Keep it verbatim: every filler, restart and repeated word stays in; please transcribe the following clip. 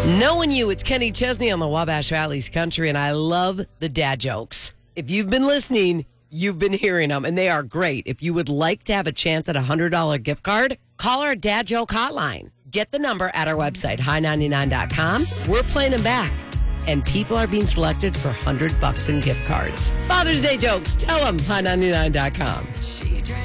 Knowing you, it's Kenny Chesney on the Wabash Valley's Country, and I love the dad jokes. If you've been listening, you've been hearing them, and they are great. If you would like to have a chance at a one hundred dollars gift card, call our dad joke hotline. Get the number at our website, high ninety-nine dot com. We're playing them back, and people are being selected for one hundred bucks in gift cards. Father's Day jokes, tell them, high ninety-nine dot com.